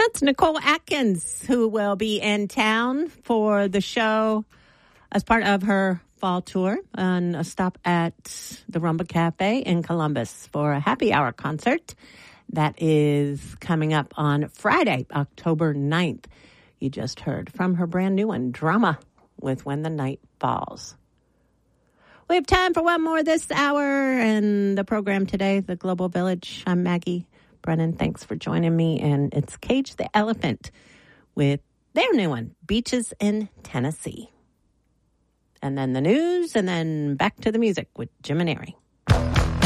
That's Nicole Atkins, who will be in town for the show as part of her fall tour on a stop at the Rumba Cafe in Columbus for a happy hour concert that is coming up on Friday, October 9th. You just heard from her brand new one, Drama, with When the Night Falls. We have time for one more this hour and the program today, The Global Village. I'm Maggie Brennan. Thanks for joining me. And it's Cage the Elephant with their new one, Beaches in Tennessee. And then the news, and then back to the music with Jim and Ari.